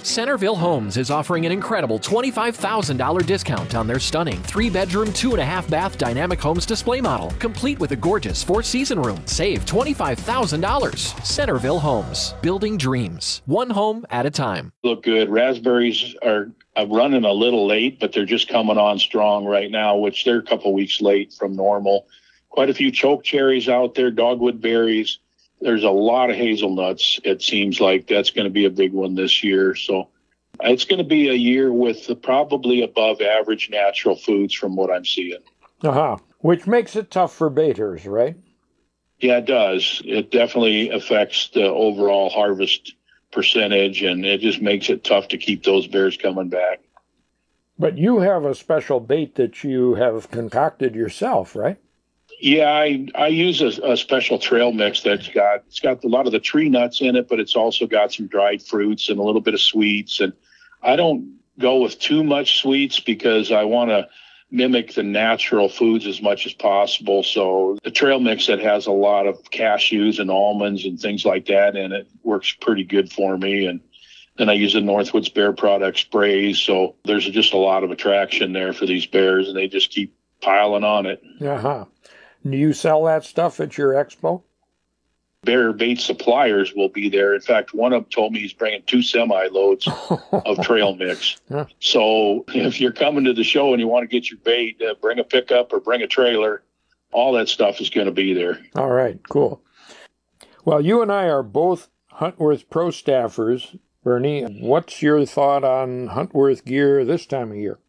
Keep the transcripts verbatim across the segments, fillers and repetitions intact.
Centerville Homes is offering an incredible twenty-five thousand dollars discount on their stunning three-bedroom, two-and-a-half-bath Dynamic Homes display model, complete with a gorgeous four-season room. Save twenty-five thousand dollars. Centerville Homes, building dreams, one home at a time. Look good. Raspberries are running a little late, but they're just coming on strong right now, which they're a couple weeks late from normal. Quite a few choke cherries out there, dogwood berries. There's a lot of hazelnuts. It seems like that's going to be a big one this year. So it's going to be a year with probably above average natural foods from what I'm seeing. Uh-huh. Which makes it tough for baiters, right? Yeah, it does. It definitely affects the overall harvest percentage, and it just makes it tough to keep those bears coming back. But you have a special bait that you have concocted yourself, right? Yeah, I, I use a, a special trail mix that's got, it's got a lot of the tree nuts in it, but it's also got some dried fruits and a little bit of sweets. And I don't go with too much sweets because I want to mimic the natural foods as much as possible. So the trail mix that has a lot of cashews and almonds and things like that in it works pretty good for me. And then I use the Northwoods Bear Product sprays. So there's just a lot of attraction there for these bears, and they just keep piling on it. Uh-huh. Do you sell that stuff at your expo? Bear bait suppliers will be there. In fact, one of them told me he's bringing two semi-loads of trail mix. Yeah. So if you're coming to the show and you want to get your bait, uh, bring a pickup or bring a trailer. All that stuff is going to be there. All right, cool. Well, you and I are both Huntworth Pro staffers. Bernie, what's your thought on Huntworth gear this time of year?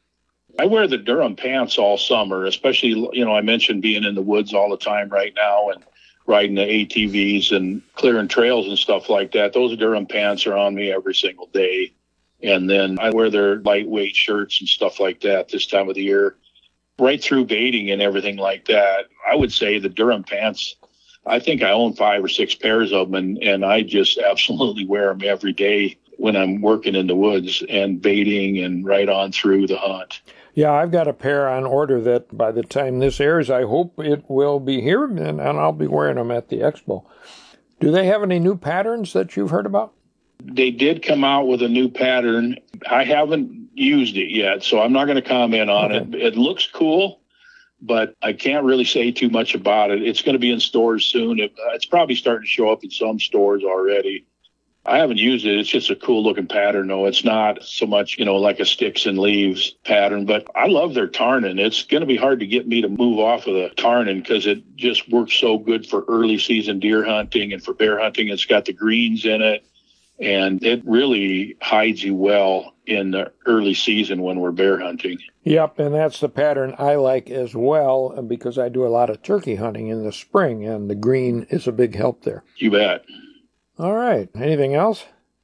I wear the Durham pants all summer, especially, you know, I mentioned being in the woods all the time right now and riding the A T Vs and clearing trails and stuff like that. Those Durham pants are on me every single day. And then I wear their lightweight shirts and stuff like that this time of the year, right through baiting and everything like that. I would say the Durham pants, I think I own five or six pairs of them, and, and I just absolutely wear them every day when I'm working in the woods and baiting and right on through the hunt. Yeah, I've got a pair on order that by the time this airs, I hope it will be here, and, and I'll be wearing them at the expo. Do they have any new patterns that you've heard about? They did come out with a new pattern. I haven't used it yet, so I'm not going to comment on okay. it. It looks cool, but I can't really say too much about it. It's going to be in stores soon. It, uh, it's probably starting to show up in some stores already. I haven't used it. It's just a cool looking pattern, though. It's not so much, you know, like a sticks and leaves pattern, but I love their tarnin. It's going to be hard to get me to move off of the tarnin because it just works so good for early season deer hunting and for bear hunting. It's got the greens in it, and it really hides you well in the early season when we're bear hunting. Yep, and that's the pattern I like as well because I do a lot of turkey hunting in the spring, and the green is a big help there. You bet. All right. Anything else?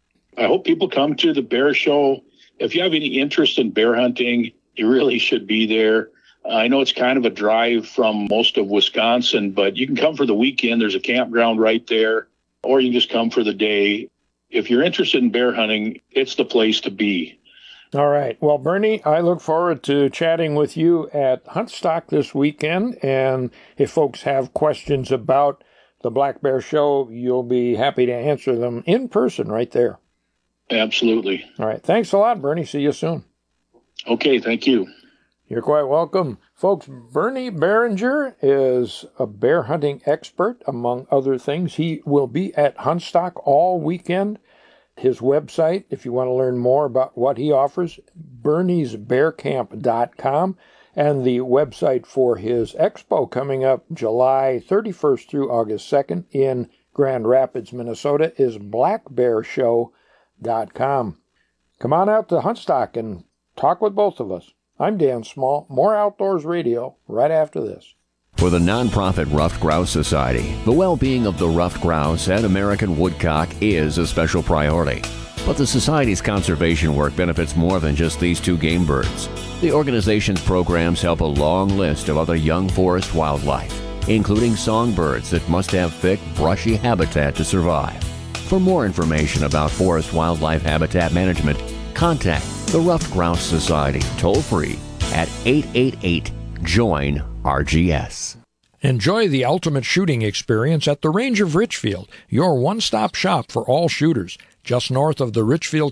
I hope people come to the bear show. If you have any interest in bear hunting, you really should be there. I know it's kind of a drive from most of Wisconsin, but you can come for the weekend. There's a campground right there, or you can just come for the day. If you're interested in bear hunting, it's the place to be. All right. Well, Bernie, I look forward to chatting with you at Huntstock this weekend. And if folks have questions about the Black Bear Show, you'll be happy to answer them in person right there. Absolutely. All right. Thanks a lot, Bernie. See you soon. Okay. Thank you. You're quite welcome. Folks, Bernie Behringer is a bear hunting expert, among other things. He will be at Huntstock all weekend. His website, if you want to learn more about what he offers, bernies bear camp dot com. And the website for his expo coming up July thirty-first through August second in Grand Rapids, Minnesota is black bear show dot com. Come on out to Huntstock and talk with both of us. I'm Dan Small. More Outdoors Radio right after this. For the nonprofit Ruffed Grouse Society, the well-being of the ruffed grouse and American woodcock is a special priority. But the Society's conservation work benefits more than just these two game birds. The organization's programs help a long list of other young forest wildlife, including songbirds that must have thick, brushy habitat to survive. For more information about forest wildlife habitat management, contact the Ruffed Grouse Society toll-free at eight eight eight, join R G S. Enjoy the ultimate shooting experience at the Range of Richfield, your one-stop shop for all shooters. Just north of the Richfield